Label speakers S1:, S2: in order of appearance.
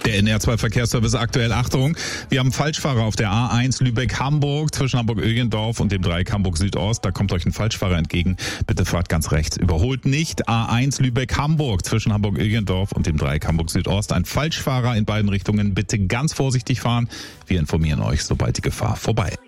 S1: Der NR2 Verkehrsservice aktuell, Achtung, wir haben Falschfahrer auf der A1 Lübeck-Hamburg zwischen Hamburg-Öhlendorf und dem Dreieck Hamburg-Südost. Da kommt euch ein Falschfahrer entgegen. Bitte fahrt ganz rechts. Überholt nicht. A1 Lübeck-Hamburg zwischen Hamburg-Öhlendorf und dem Dreieck Hamburg-Südost. Ein Falschfahrer in beiden Richtungen. Bitte ganz vorsichtig fahren. Wir informieren euch, sobald die Gefahr vorbei ist.